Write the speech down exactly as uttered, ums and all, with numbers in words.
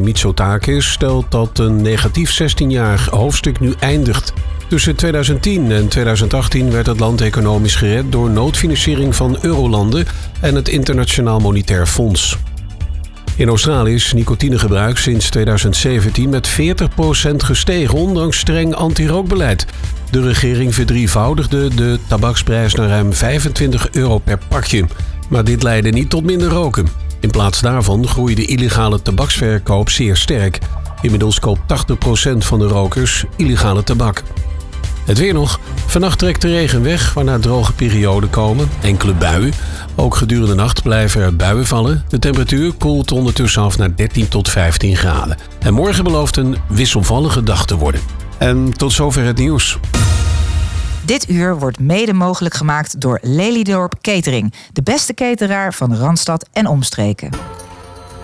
Mitsotakis stelt dat een negatief zestienjarig hoofdstuk nu eindigt. Tussen tweeduizend tien en tweeduizend achttien werd het land economisch gered door noodfinanciering van eurolanden en het Internationaal Monetair Fonds. In Australië is nicotinegebruik sinds tweeduizend zeventien met veertig procent gestegen, ondanks streng anti-rookbeleid. De regering verdrievoudigde de tabaksprijs naar ruim vijfentwintig euro per pakje. Maar dit leidde niet tot minder roken. In plaats daarvan groeide de illegale tabaksverkoop zeer sterk. Inmiddels koopt tachtig procent van de rokers illegale tabak. Het weer nog. Vannacht trekt de regen weg, waarna droge perioden komen. Enkele buien. Ook gedurende de nacht blijven er buien vallen. De temperatuur koelt ondertussen af naar dertien tot vijftien graden. En morgen belooft een wisselvallige dag te worden. En tot zover het nieuws. Dit uur wordt mede mogelijk gemaakt door Lelydorp Catering. De beste cateraar van Randstad en omstreken.